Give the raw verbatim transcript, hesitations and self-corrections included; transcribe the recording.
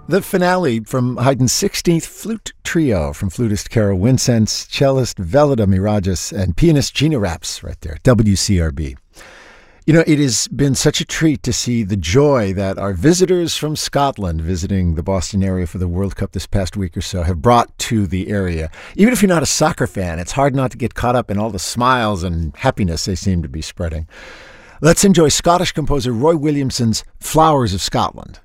The finale from Haydn's sixteenth Flute Trio from flutist Carol Wincenz, cellist Velida Mirages, and pianist Gina Raps right there, W C R B. You know, it has been such a treat to see the joy that our visitors from Scotland visiting the Boston area for the World Cup this past week or so have brought to the area. Even if you're not a soccer fan, it's hard not to get caught up in all the smiles and happiness they seem to be spreading. Let's enjoy Scottish composer Roy Williamson's Flowers of Scotland.